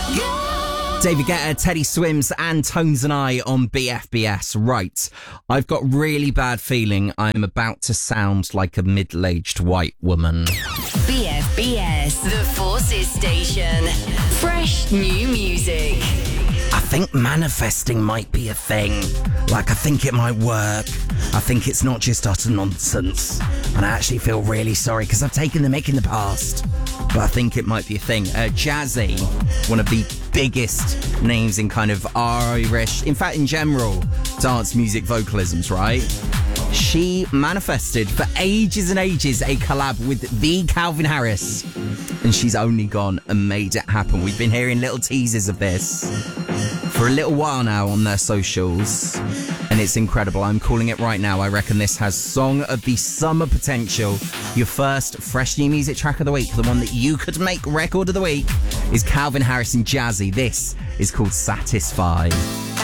David Guetta, Teddy Swims and Tones and I on BFBS. Right, I've got really bad feeling I'm about to sound like a middle-aged white woman. BFBS, the Forces Station. Fresh new music. I think manifesting might be a thing. Like, I think it might work. I think it's not just utter nonsense. And I actually feel really sorry because I've taken the mick in the past. But I think it might be a thing. Jazzy, one of the biggest names in kind of Irish, in fact, in general, dance music vocalisms, right? She manifested for ages and ages a collab with the Calvin Harris. And she's only gone and made it happen. We've been hearing little teasers of this for a little while now on their socials. And it's incredible. I'm calling it right now. I reckon this has Song of the Summer potential. Your first fresh new music track of the week, the one that you could make record of the week, is Calvin Harris and Jazzy. This is called Satisfy.